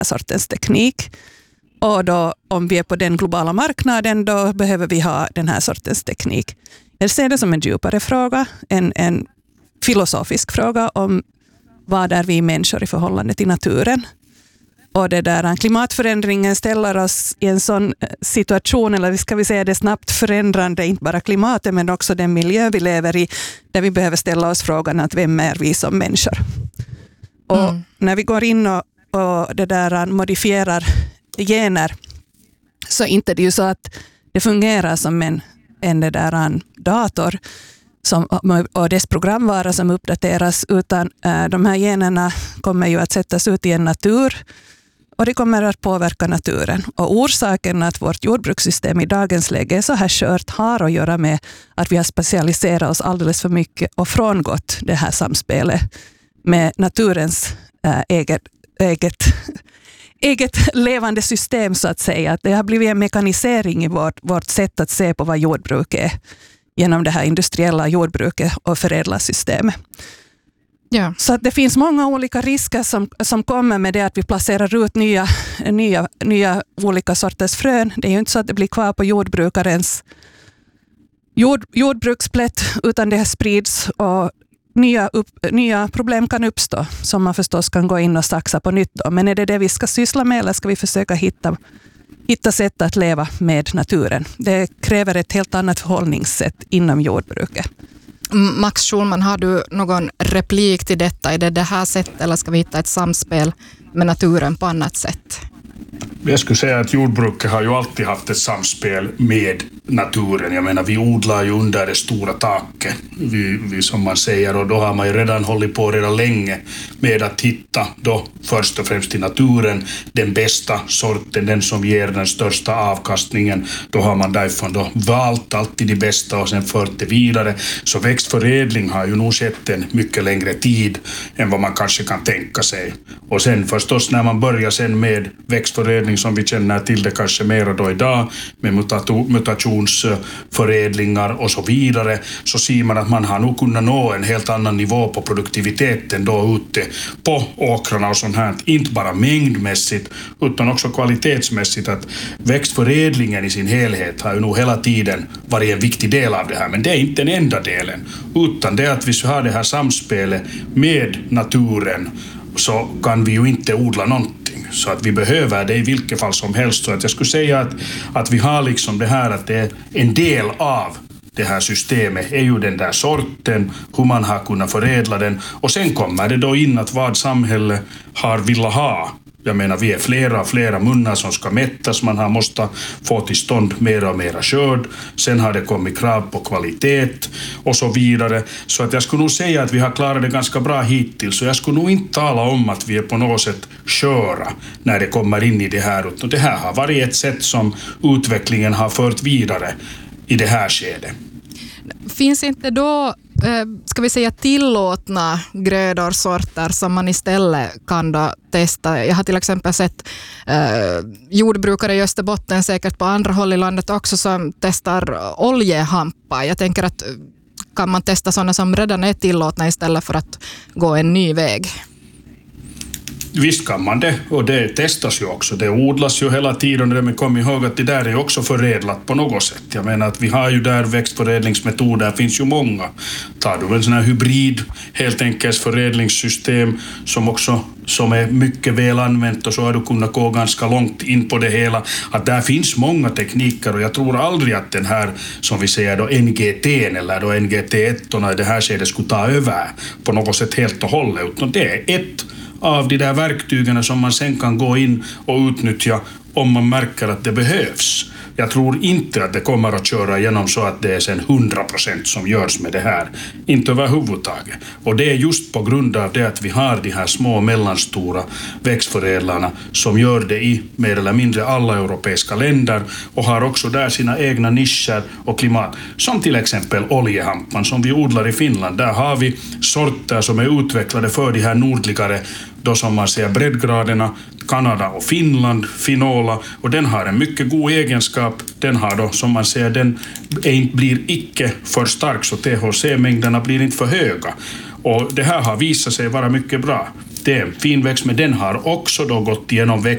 sortens teknik. Och då, om vi är på den globala marknaden, då behöver vi ha den här sortens teknik. Jag ser det som en djupare fråga, en filosofisk fråga om vad är vi människor i förhållande till naturen. Och det där klimatförändringen ställer oss i en sån situation, eller ska vi säga det snabbt förändrande, inte bara klimatet men också den miljö vi lever i, där vi behöver ställa oss frågan att vem är vi som människor. Och när vi går in och det där modifierar gener, så inte det ju så att det fungerar som en det där dator och dess programvara som uppdateras, utan de här generna kommer ju att sättas ut i en natur och det kommer att påverka naturen. Och orsaken att vårt jordbrukssystem i dagens läge är så här skört har att göra med att vi har specialiserat oss alldeles för mycket och frångått det här samspelet med naturens eget levande system, så att säga. Det har blivit en mekanisering i vårt sätt att se på vad jordbruk är genom det här industriella jordbruket och förädlarsystemet. Ja. Så att det finns många olika risker som kommer med det att vi placerar ut nya olika sorters frön. Det är ju inte så att det blir kvar på jordbrukarens jordbruksplätt, utan det sprids och nya problem kan uppstå som man förstås kan gå in och saxa på nytt då. Men är det vi ska syssla med, eller ska vi försöka hitta sätt att leva med naturen? Det kräver ett helt annat förhållningssätt inom jordbruket. Max Schulman, har du någon replik till detta? Är det här sättet, eller ska vi hitta ett samspel med naturen på annat sätt? Jag skulle säga att jordbruket har ju alltid haft ett samspel med naturen. Jag menar, vi odlar ju under det stora taket, vi som man säger, och då har man ju redan hållit på redan länge med att hitta då först och främst i naturen den bästa sorten, den som ger den största avkastningen. Då har man därifrån då valt alltid det bästa och sen fört det vidare. Så växtförädling har ju nog skett en mycket längre tid än vad man kanske kan tänka sig. Och sen förstås när man börjar sen med växtförädling som vi känner till det kanske mer då idag med mutationsförädlingar och så vidare, så ser man att man har nog kunnat nå en helt annan nivå på produktiviteten då ute på åkrarna och sånt här. Inte bara mängdmässigt utan också kvalitetsmässigt, att växtförädlingen i sin helhet har ju nog hela tiden varit en viktig del av det här, men det är inte den enda delen, utan det är att vi har det här samspelet med naturen, så kan vi ju inte odla någonting. Så att vi behöver det i vilket fall som helst. Så att jag skulle säga att vi har liksom det här, att det är en del av det här systemet är ju den där sorten, hur man har kunnat förädla den. Och sen kommer det då in att vad samhället har velat ha. Jag menar, vi är flera munnar som ska mättas. Man måste få till stånd mera och mera skörd. Sen har det kommit krav på kvalitet och så vidare. Så att jag skulle nog säga att vi har klarat det ganska bra hittills. Så jag skulle nog inte tala om att vi är på något sätt sköra när det kommer in i det här. Och det här har varit ett sätt som utvecklingen har fört vidare i det här skedet. Finns inte då, ska vi säga, tillåtna grödor, sorter som man istället kan då testa? Jag har till exempel sett jordbrukare i Österbotten, säkert på andra håll i landet också, som testar oljehampar. Jag tänker att kan man testa sådana som redan är tillåtna istället för att gå en ny väg? Visst kan man det, och det testas ju också. Det odlas ju hela tiden, men kom ihåg att det där är också förädlat på något sätt. Jag menar att vi har ju där växtförädlingsmetoder, finns ju många. Tar du en sån här hybrid, helt enkelt förädlingssystem som är mycket väl använt, och så har du kunnat gå ganska långt in på det hela. Att där finns många tekniker, och jag tror aldrig att den här, som vi säger då, NGT eller då NGT1 i det här skedet skulle ta över på något sätt helt och hållet. Utan det är ett av de där verktygen som man sen kan gå in och utnyttja om man märker att det behövs. Jag tror inte att det kommer att köra igenom så att det är sen 100% som görs med det här. Inte överhuvudtaget. Och det är just på grund av det att vi har de här små och mellanstora växtförädlarna som gör det i mer eller mindre alla europeiska länder och har också där sina egna nischer och klimat. Som till exempel oljehampan som vi odlar i Finland. Där har vi sorter som är utvecklade för de här nordligare, då som man säger breddgraderna, Kanada och Finland, Finola, och den har en mycket god egenskap. Den har då, som man säger, den blir icke för stark, så THC-mängderna blir inte för höga. Och det här har visat sig vara mycket bra. Det är en fin växt, men den har också då gått igenom